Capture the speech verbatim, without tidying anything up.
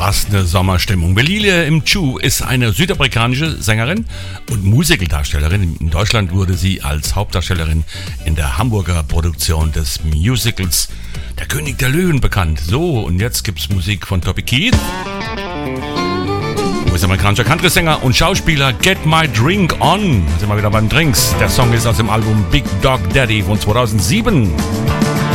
was eine Sommerstimmung. Belilie Mchu ist eine südafrikanische Sängerin und Musicaldarstellerin. In Deutschland wurde sie als Hauptdarstellerin in der Hamburger Produktion des Musicals Der König der Löwen bekannt. So, und jetzt gibt's Musik von Toby Keith. US-amerikanischer Country-Sänger und Schauspieler. Get My Drink On. Da sind wir wieder beim Drinks. Der Song ist aus dem Album Big Dog Daddy von zweitausendsieben.